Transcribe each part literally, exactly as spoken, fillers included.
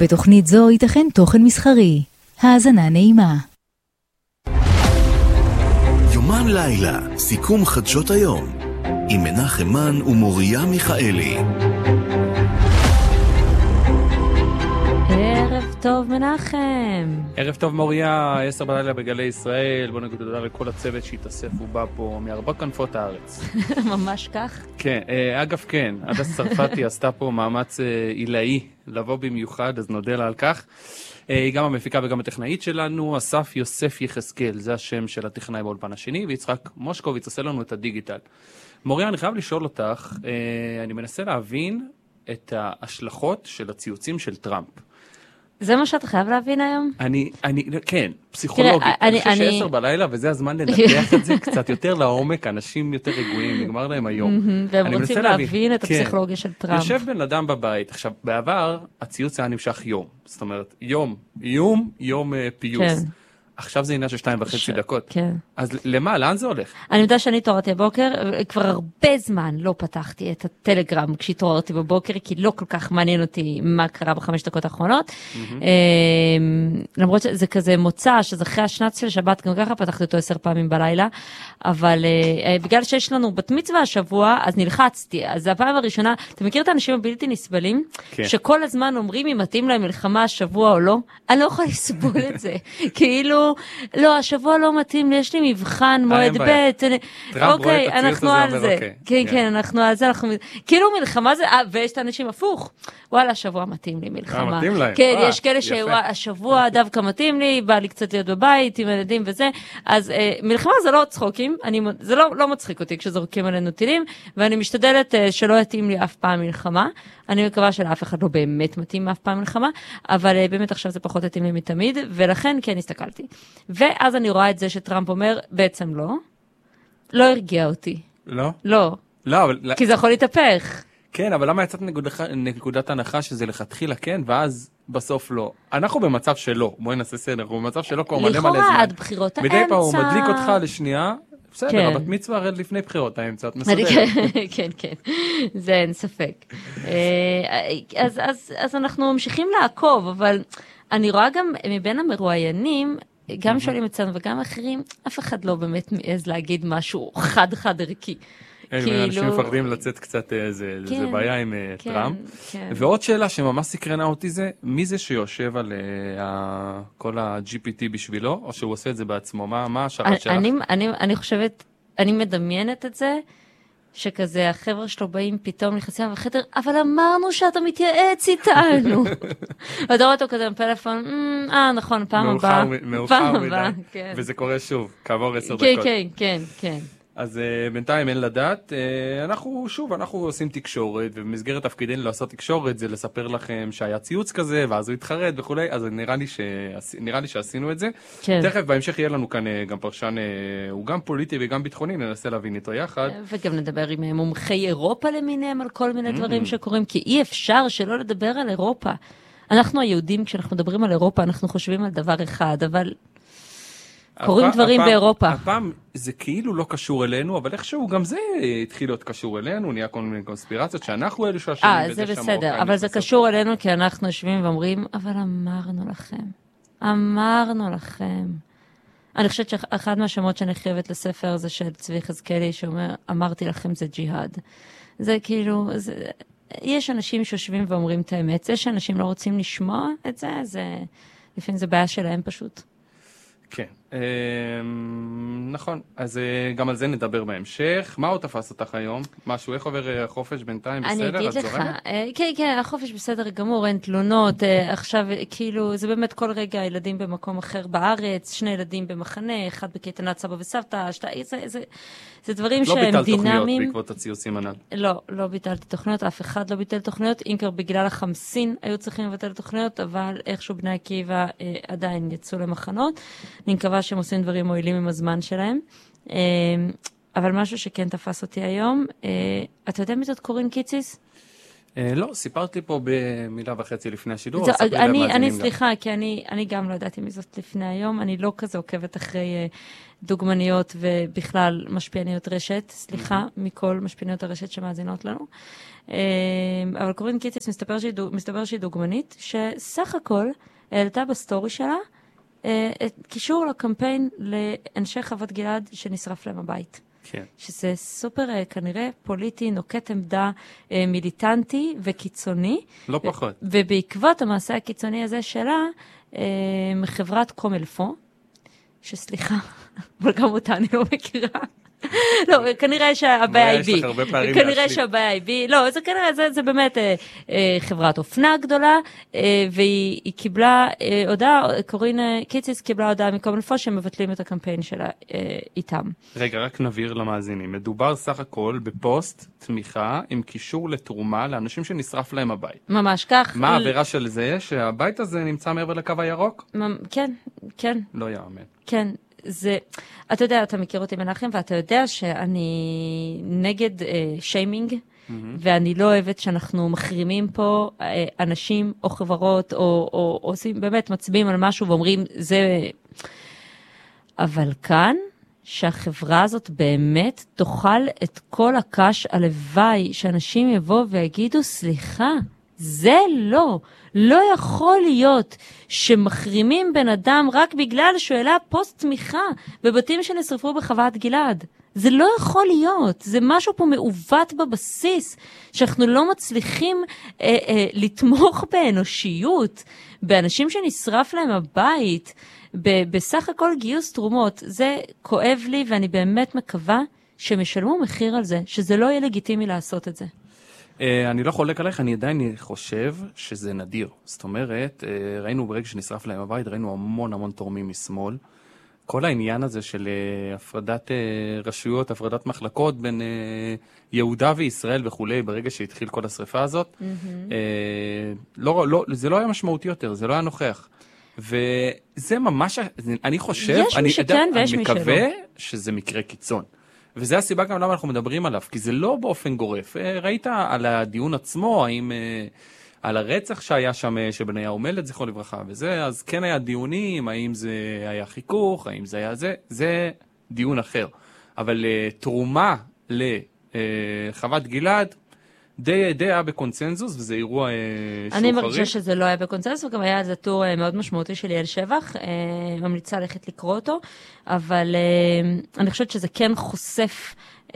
בתוכנית זו ייתכן תוכן מסחרי. האזנה נעימה. יומן לילה, סיכום חדשות היום, עם מנחם מן ומוריה מיכאלי. ערב טוב מנחם. ערב טוב מוריה, עשר בלילה בגלי ישראל. בוא נגיד תודה לכל הצוות שהתאסף ובא פה מארבע כנפות הארץ. ממש כך? כן, אגב כן, הדס צרפתי עשתה פה מאמץ עילאי לבוא במיוחד, אז נודה לה על כך. היא גם המפיקה וגם הטכנאית שלנו, אסף יוסף יחזקאל, זה השם של הטכנאי באולפן השני, ויצחק מושקוביץ עושה לנו את הדיגיטל. מוריה, אני חייב לשאול אותך, אני מנסה להבין את ההשלכות של הציוצים של טראמפ. זה מה שאתה חייב להבין היום? אני, אני, כן, פסיכולוגית. אני חושב שעשר בלילה, וזה הזמן לנתח את זה קצת יותר לעומק, אנשים יותר רגועים, נגמר להם היום. והם רוצים להבין את הפסיכולוגיה של טראמפ. יושב בן אדם בבית. עכשיו, בעבר, הציוץ היה נמשך יום. זאת אומרת, יום, איום, יום פיוס. עכשיו זה עניין של שתיים וחצי דקות. כן. אז למה? לאן זה הולך? אני יודע שאני התעוררתי בבוקר, כבר הרבה זמן לא פתחתי את הטלגרם כשהתעוררתי בבוקר, כי לא כל כך מעניין אותי מה קרה בחמש דקות האחרונות. למרות שזה כזה מוצא, שזה אחרי השנת של שבת, גם ככה פתחתי אותו עשר פעמים בלילה, אבל בגלל שיש לנו בת מצווה השבוע, אז נלחצתי. אז זה הפעם הראשונה, אתה מכיר את האנשים הבלתי נסבלים? שכל הזמן אומרים אם מתאים להם מלחמה השבוע או לא? אני לא יכולה לסבול את זה. כאילו לא, השבוע לא מתאים לי, יש לי מבחן, מועד ב', אוקיי, אנחנו על זה. כן, כן, אנחנו על זה, כאילו מלחמה זה, ויש את האנשים הפוך, וואלה, השבוע מתאים לי מלחמה. מתאים להם. כן, יש כאלה שהשבוע דווקא מתאים לי, בא לי קצת להיות בבית עם ילדים וזה, אז מלחמה זה לא צחוקים, זה לא מצחיק אותי כשזורקים עלינו טילים, ואני משתדלת שלא יתאים לי אף פעם מלחמה, אני מקווה שלאף אחד לא באמת מתאים אף פעם מלחמה, אבל באמת עכשיו זה פחות יתאים לי מתמיד, ולכן כן הסתכלתי. ואז אני רואה את זה שטראמפ אומר, בעצם לא, לא הרגיע אותי. לא? לא. לא, אבל... כי זה יכול להתהפך. כן, אבל למה יצאת נקודת הנחה שזה לכתחילה כן, ואז בסוף לא? אנחנו במצב שלא, בואי נעשה סדר, אנחנו במצב שלא כבר מלא מלא זמן. לכאורה עד בחירות האמצע. מדי פעם הוא מדליק אותך לשנייה, בסדר, הבת מצווה רד לפני בחירות האמצע, את מסודרת. כן, כן, זה אין ספק. אז אנחנו ממשיכים לעקוב, אבל אני רואה גם מבין המרואיינים, גם שואלים אצלנו וגם אחרים, אף אחד לא באמת מעז להגיד משהו חד-חד ערכי. אנשים מפחדים לצאת קצת, זה בעיה עם טראמפ. ועוד שאלה שממש סקרנה אותי זה, מי זה שיושב על כל ה-ג'י פי טי בשבילו, או שהוא עושה את זה בעצמו? מה השאלה שלך? אני חושבת, אני מדמיינת את זה, שכזה החבר'ה שלו באים פתאום נכנסים בחדר, אבל אמרנו שאתה מתייעץ איתנו. ואתה רואה אותו כזה בפלאפון, אה נכון, פעם הבאה. מאוחר מדי, וזה קורה שוב, כעבור עשר דקות. כן, כן, כן. אז uh, בינתיים אין לדעת, uh, אנחנו שוב, אנחנו עושים תקשורת, ובמסגרת תפקידנו לעשות תקשורת זה לספר לכם שהיה ציוץ כזה, ואז הוא התחרט וכולי, אז נראה לי, ש... נראה לי שעשינו את זה. כן. תכף בהמשך יהיה לנו כאן uh, גם פרשן, uh, הוא גם פוליטי וגם ביטחוני, ננסה להבין איתו יחד. וגם נדבר עם מומחי אירופה למיניהם על כל מיני דברים שקורים, כי אי אפשר שלא לדבר על אירופה. אנחנו היהודים, כשאנחנו מדברים על אירופה, אנחנו חושבים על דבר אחד, אבל... קוראים דברים באירופה. הפעם זה כאילו לא קשור אלינו, אבל איכשהו גם זה התחיל להיות קשור אלינו, נהיה כל מיני קונספירציות שאנחנו אלו שהשנים בזה שהמרוקאים... אה, זה בסדר, אבל זה קשור אלינו כי אנחנו יושבים ואומרים, אבל אמרנו לכם, אמרנו לכם. אני חושבת שאחד מהשמות שאני חייבת לספר זה של צבי חזקאלי, שאומר, אמרתי לכם זה ג'יהאד. זה כאילו, זה... יש אנשים שיושבים ואומרים את האמת, זה שאנשים לא רוצים לשמוע את זה, זה... לפעמים זה בעיה שלהם פשוט. כן, נכון, אז גם על זה נדבר בהמשך. מה עוד תפס אותך היום? משהו, איך עובר החופש בינתיים? בסדר? אני אגיד לך, כן, כן, החופש בסדר גמור, אין תלונות, עכשיו כאילו זה באמת כל רגע ילדים במקום אחר בארץ, שני ילדים במחנה, אחד בקייטנת סבא וסבתא, זה דברים שהם דינמיים. לא ביטלת תוכניות בעקבות הציוצים הנ"ל? לא, לא ביטלתי תוכניות, אף אחד לא ביטל תוכניות, אם כבר בגלל החמסין היו צריכים לבטל תוכניות, אבל איכשהו בני עקיבא עדיין יצאו למחנות. אני מקווה שהם עושים דברים מועילים עם הזמן שלהם. אבל משהו שכן תפס אותי היום, אתה יודע מי זאת קורין קיציס? לא, סיפרתי פה במילה וחצי לפני השידור. אני סליחה, כי אני גם לא ידעתי מי זאת לפני היום, אני לא כזה עוקבת אחרי דוגמניות ובכלל משפיעניות רשת, סליחה מכל משפיעניות הרשת שמאזינות לנו. אבל קורין קיציס מסתבר שהיא דוגמנית, שסך הכל העלתה בסטורי שלה קישור לקמפיין לאנשי חוות גלעד שנשרף להם הבית. כן. שזה סופר כנראה פוליטי, נוקט עמדה מיליטנטי וקיצוני. לא פחות. ובעקבות המעשה הקיצוני הזה שלה, חברת קומלפו, שסליחה, אבל גם אותה אני לא מכירה. לא, כנראה שהבעיה היא בי. כנראה שהבעיה היא בי. לא, זה כנראה, זה, זה באמת אה, אה, חברת אופנה גדולה, אה, והיא קיבלה אה, הודעה, קורין קיציס קיבלה הודעה מקומלפו שמבטלים את הקמפיין שלה אה, איתם. רגע, רק נבהיר למאזינים. מדובר סך הכל בפוסט תמיכה עם קישור לתרומה לאנשים שנשרף להם הבית. ממש כך. מה העבירה של זה? שהבית הזה נמצא מעבר לקו הירוק? כן, כן. לא יאמן. כן. זה, אתה יודע, אתה מכיר אותי מנחם, ואתה יודע שאני נגד אה, שיימינג, mm-hmm. ואני לא אוהבת שאנחנו מחרימים פה אה, אנשים או חברות, או, או, או עושים, באמת מצביעים על משהו ואומרים, זה... אבל כאן, שהחברה הזאת באמת תאכל את כל הקש הלוואי, שאנשים יבואו ויגידו, סליחה, זה לא, לא יכול להיות שמחרימים בן אדם רק בגלל שהוא העלה פוסט תמיכה בבתים שנשרפו בחוות גלעד. זה לא יכול להיות, זה משהו פה מעוות בבסיס, שאנחנו לא מצליחים אה, אה, לתמוך באנושיות, באנשים שנשרף להם הבית, ב- בסך הכל גיוס תרומות. זה כואב לי ואני באמת מקווה שהם ישלמו מחיר על זה, שזה לא יהיה לגיטימי לעשות את זה. אני לא חולק עליך, אני עדיין חושב שזה נדיר. זאת אומרת, ראינו ברגע שנשרף להם הבית, ראינו המון המון תורמים משמאל. כל העניין הזה של הפרדת רשויות, הפרדת מחלקות בין יהודה וישראל וכולי, ברגע שהתחיל כל השריפה הזאת, לא, לא, זה לא היה משמעותי יותר, זה לא היה נוכח. וזה ממש, אני חושב, יש מי שכן ויש מי שלא. אני מקווה שזה מקרה קיצון. וזה הסיבה גם למה אנחנו מדברים עליו, כי זה לא באופן גורף. ראית על הדיון עצמו, האם על הרצח שהיה שם, שבניהו מלד, זכרו לברכה, וזה, אז כן היה דיונים, האם זה היה חיכוך, האם זה היה זה, זה דיון אחר. אבל תרומה לחוות גלעד, די, די היה בקונצנזוס, וזה אירוע שהוא אני חריג. מרגישה שזה לא היה בקונצנזוס, וגם היה איזה טור מאוד משמעותי של ליאל שבח, ממליצה ללכת לקרוא אותו, אבל אני חושבת שזה כן חושף,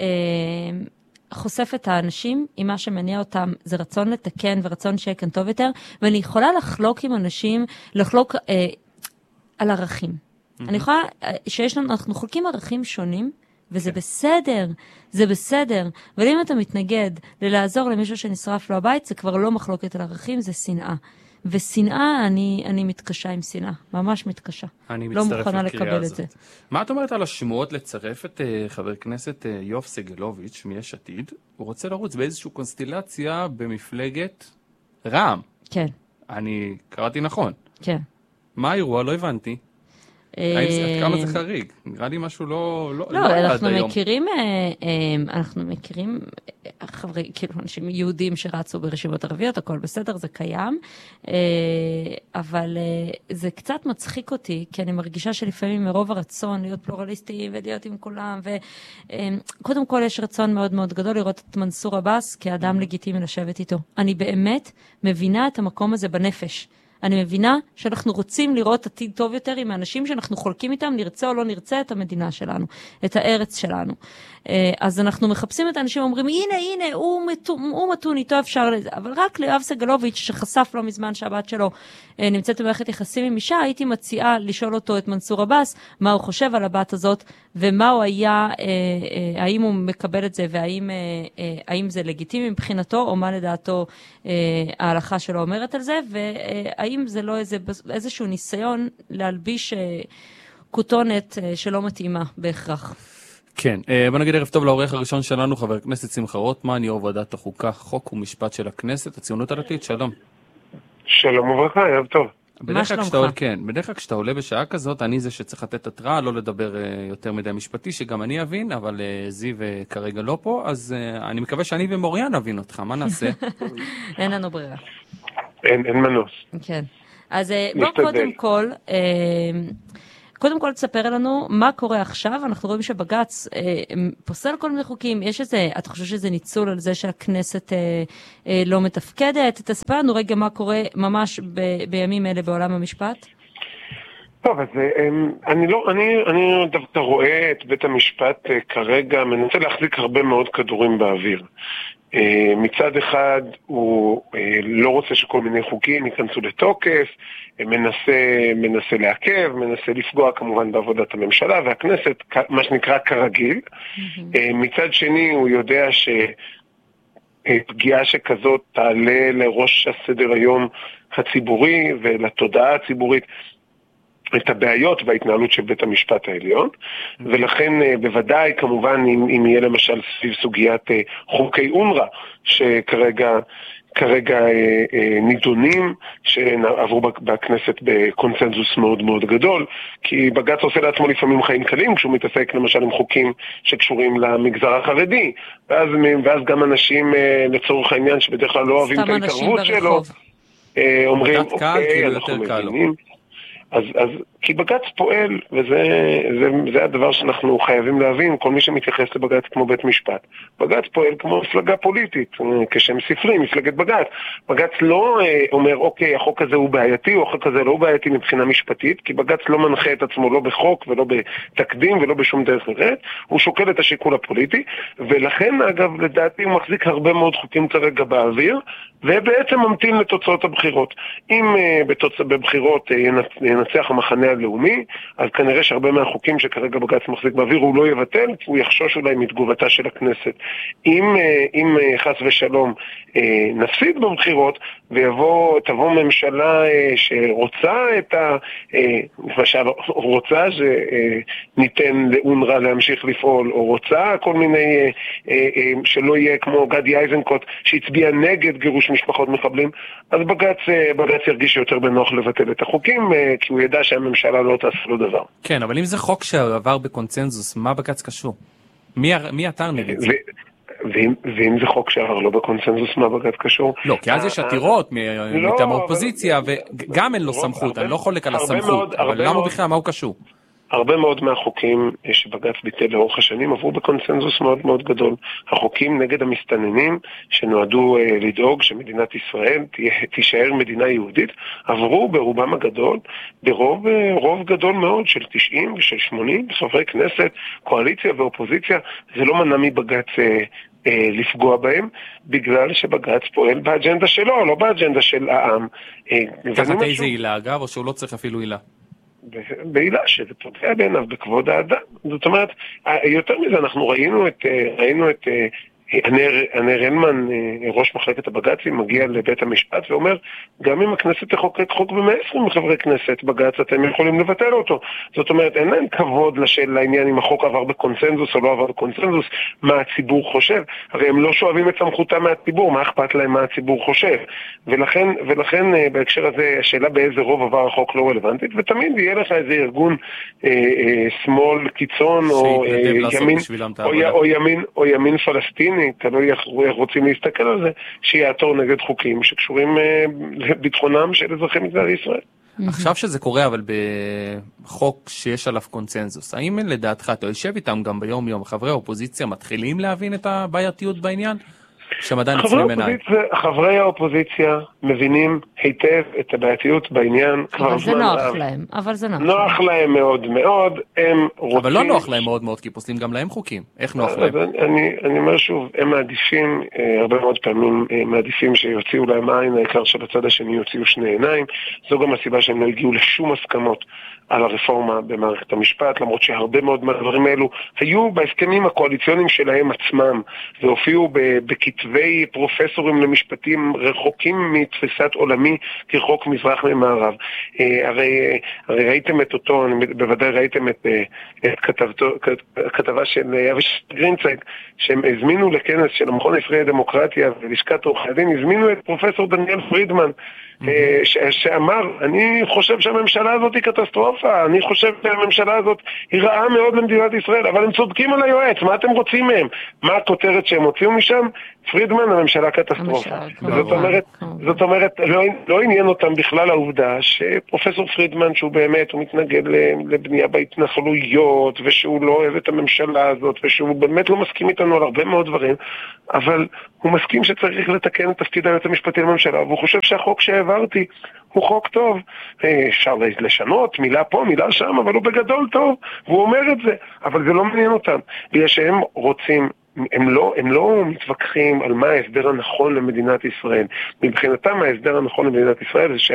חושף את האנשים, עם מה שמניע אותם, זה רצון לתקן ורצון שיהיה כאן טוב יותר, ואני יכולה לחלוק עם אנשים, לחלוק על ערכים. אני יכולה, שיש לנו, אנחנו חולקים ערכים שונים, וזה בסדר, זה בסדר. אבל אם אתה מתנגד ללעזור למישהו שנשרף לו הבית, זה כבר לא מחלוקת על ערכים, זה שנאה. ושנאה, אני, אני מתקשה עם שנאה, ממש מתקשה. אני לא מצטרף מוכנה לקריאה לקבל הזאת. את זה. מה את אומרת על השמועות לצרף את uh, חבר כנסת uh, יואב סגלוביץ' מיש עתיד? הוא רוצה לרוץ באיזושהי קונסטלציה במפלגת רע"מ. כן. אני קראתי נכון. כן. מה האירוע? לא הבנתי. עד כמה זה חריג? נראה לי משהו לא... לא, אנחנו מכירים, אנחנו מכירים חברי, כאילו, אנשים יהודים שרצו ברשימות ערביות, הכל בסדר, זה קיים, אבל זה קצת מצחיק אותי, כי אני מרגישה שלפעמים מרוב הרצון להיות פלורליסטיים ולהיות עם כולם, וקודם כל יש רצון מאוד מאוד גדול לראות את מנסור עבאס כאדם לגיטימי לשבת איתו. אני באמת מבינה את המקום הזה בנפש. אני מבינה שאנחנו רוצים לראות עתיד טוב יותר עם האנשים שאנחנו חולקים איתם, נרצה או לא נרצה את המדינה שלנו, את הארץ שלנו. אז אנחנו מחפשים את האנשים ואומרים, הנה, הנה, הוא, מתון, הוא מתון, איתו אפשר לזה. אבל רק ליואב סגלוביץ' שחשף לו מזמן שהבת שלו נמצאת במערכת יחסים עם אישה, הייתי מציעה לשאול אותו את מנסור עבאס, מה הוא חושב על הבת הזאת, ומה הוא היה, האם הוא מקבל את זה, והאם האם זה לגיטימי מבחינתו, או מה לדעתו ההלכה שלו אומרת על זה, והאם זה לא איזה, איזשהו ניסיון להלביש כותונת שלא מתאימה בהכרח. כן, בוא נגיד ערב טוב לעורך הראשון שלנו, חבר הכנסת שמחה רוטמן, יו"ר ועדת החוקה, חוק ומשפט של הכנסת, הציונות הדתית, שלום. שלום וברכה, ערב טוב. בדרך כלל כשאתה, כן, בדרך כלל כשאתה עולה בשעה כזאת, אני זה שצריך לתת התראה, לא לדבר uh, יותר מדי משפטי, שגם אני אבין, אבל uh, זיו uh, כרגע לא פה, אז uh, אני מקווה שאני ומוריה נבין אותך, מה נעשה? אין לנו ברירה. אין, אין מנוס. כן. אז uh, בוא קודם כל... Uh, קודם כל תספר לנו מה קורה עכשיו, אנחנו רואים שבג"ץ אה, פוסל כל מיני חוקים, יש איזה, אתה חושב שזה ניצול על זה שהכנסת אה, אה, לא מתפקדת? תספר לנו רגע מה קורה ממש ב, בימים אלה בעולם המשפט. טוב, אז אני לא, אני, אני דווקא רואה את בית המשפט כרגע, מנסה להחזיק הרבה מאוד כדורים באוויר. מצד אחד הוא לא רוצה שכל מיני חוקים ייכנסו לתוקף, מנסה, מנסה לעכב, מנסה לפגוע כמובן בעבודת הממשלה והכנסת, מה שנקרא כרגיל. Mm-hmm. מצד שני הוא יודע שפגיעה שכזאת תעלה לראש הסדר היום הציבורי ולתודעה הציבורית את הבעיות בהתנהלות של בית המשפט העליון, ולכן בוודאי כמובן אם, אם יהיה למשל סביב סוגיית חוקי אונר"א שכרגע כרגע אה, אה, נידונים שעברו בכנסת בקונצנזוס מאוד מאוד גדול, כי בג"ץ עושה לעצמו לפעמים חיים קלים כשהוא מתעסק למשל עם חוקים שקשורים למגזר החרדי, ואז, ואז גם אנשים אה, לצורך העניין שבדרך כלל לא אוהבים את ההתערבות שלו, אה, אומרים אוקיי, אנחנו מבינים. אז, אז, כי בג"ץ פועל, וזה זה, זה הדבר שאנחנו חייבים להבין, כל מי שמתייחס לבג"ץ כמו בית משפט. בג"ץ פועל כמו מפלגה פוליטית, כשם ספרי, מפלגת בג"ץ. בג"ץ לא אומר, אוקיי, החוק הזה הוא בעייתי, או החוק הזה לא הוא בעייתי מבחינה משפטית, כי בג"ץ לא מנחה את עצמו לא בחוק, ולא בתקדים, ולא בשום דרך אחרת. הוא שוקל את השיקול הפוליטי, ולכן, אגב, לדעתי הוא מחזיק הרבה מאוד חוקים כרגע באוויר, ובעצם ממתין לתוצאות הבחירות. אם בתוצאות בבחירות ינצח המחנה הלאומי, אז כנראה שהרבה מהחוקים שכרגע בג"ץ מחזיק באוויר הוא לא יבטל, כי הוא יחשוש אולי מתגובתה של הכנסת. אם, אם חס ושלום נפסיד בבחירות, ויבוא, תבוא ממשלה שרוצה את ה... למשל, רוצה שניתן לאונר"א להמשיך לפעול, או רוצה כל מיני, שלא יהיה כמו גדי איזנקוט, שהצביע נגד גירוש משפחות מחבלים, אז בג"ץ, בג"ץ ירגיש יותר בנוח לבטל את החוקים, כי הוא ידע שהממשלה לא תעשה לו דבר. כן, אבל אם זה חוק שעבר בקונצנזוס, מה בג"ץ קשור? מי, מי עתר נגד זה? ואם, ואם זה חוק שעבר לא בקונצנזוס, מה בג"ץ קשור? לא, כי אז יש עתירות מטעם האופוזיציה, וגם אין לו סמכות, אני לא חולק על הסמכות, אבל למה בכלל, מה הוא קשור? הרבה מאוד מהחוקים שבג"ץ ביטל לאורך השנים עברו בקונצנזוס מאוד מאוד גדול. החוקים נגד המסתננים שנועדו אה, לדאוג שמדינת ישראל תהיה, תישאר מדינה יהודית, עברו ברובם הגדול, ברוב אה, רוב גדול מאוד של תשעים ושל שמונים חברי כנסת, קואליציה ואופוזיציה. זה לא מנע מבג"ץ אה, אה, לפגוע בהם, בגלל שבג"ץ פועל באג'נדה שלו, לא באג'נדה של העם. אה, תחת איזה עילה אגב, או שהוא לא צריך אפילו עילה? בעילה שזה פוגע בעיניו בכבוד האדם. זאת אומרת, יותר מזה אנחנו ראינו את, ראינו את ענר הלמן, ראש מחלקת הבג"צים, מגיע לבית המשפט ואומר, גם אם הכנסת תחוקק חוק ב-מאה ועשרים חברי כנסת בג"ץ, אתם יכולים לבטל אותו. זאת אומרת, אין להם כבוד לשאל לעניין אם החוק עבר בקונצנזוס או לא עבר בקונצנזוס, מה הציבור חושב. הרי הם לא שואבים את סמכותם מהציבור, מה אכפת להם מה הציבור חושב. ולכן, ולכן בהקשר הזה, השאלה באיזה רוב עבר החוק לא רלוונטית, ותמיד יהיה לך איזה ארגון אה, אה, שמאל קיצון או, אה, ימין, או, או, ימין, או ימין פלסטיני, תלוי איך רוצים להסתכל על זה, שיעתור נגד חוקים שקשורים לביטחונם של אזרחי מדינת ישראל. עכשיו שזה קורה, אבל בחוק שיש עליו קונצנזוס, האם לדעתך, אתה יושב איתם גם ביום יום, חברי האופוזיציה מתחילים להבין את הבעייתיות בעניין? שמדען אצלם עיניים. חברי האופוזיציה מבינים היטב את הבעייתיות בעניין. אבל זה נוח להם, אבל זה נוח. נוח להם מאוד מאוד, הם רוצים... אבל לא נוח להם מאוד מאוד, כי פוסלים גם להם חוקים. איך נוח להם? אני אומר שוב, הם מעדיפים, הרבה מאוד פעמים מעדיפים שיוציאו להם עין, העיקר של הצד השני יוציאו שני עיניים. זו גם הסיבה שהם לא הגיעו לשום הסכמות על הרפורמה במערכת המשפט, למרות שהרבה מאוד מהדברים האלו היו בהסכמים הקואליציוניים שלהם עצמם, והופיעו בכתבי כתבי פרופסורים למשפטים רחוקים מתפיסת עולמי כחוק מזרח ממערב. הרי, הרי ראיתם את אותו, בוודאי ראיתם את, את כתבתו, כתבה של אבישי גרינצייג, שהם הזמינו לכנס של המכון הישראלי לדמוקרטיה ולשכת עורכי הדין, הזמינו את פרופסור דניאל פרידמן, ש- שאמר, אני חושב שהממשלה הזאת היא קטסטרופה, אני חושב שהממשלה הזאת היא רעה מאוד למדינת ישראל, אבל הם צודקים על היועץ, מה אתם רוצים מהם? מה הכותרת שהם הוציאו משם? פרידמן, הממשלה קטסטרופה. זאת אומרת, זאת אומרת, לא, לא עניין אותם בכלל העובדה שפרופסור פרידמן, שהוא באמת, הוא מתנגד לבנייה בהתנחלויות, ושהוא לא אוהב את הממשלה הזאת, ושהוא באמת לא מסכים איתנו על הרבה מאוד דברים, אבל הוא מסכים שצריך לתקן את תפקיד היועץ המשפטי לממשלה, והוא חושב שהחוק שהעברתי הוא חוק טוב. אפשר לשנות מילה פה, מילה שם, אבל הוא בגדול טוב, והוא אומר את זה, אבל זה לא מעניין אותם, בגלל שהם רוצים, הם לא, הם לא מתווכחים על מה ההסדר הנכון למדינת ישראל. מבחינתם ההסדר הנכון למדינת ישראל זה